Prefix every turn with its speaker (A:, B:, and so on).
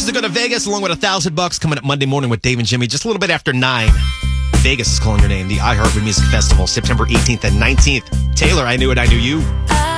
A: chances to go to Vegas along with $1,000 coming up Monday morning with Dave and Jimmy just a little bit after 9. Vegas is calling your name. The iHeartRadio Music Festival, September 18th and 19th. Taylor, I Knew It, I Knew You.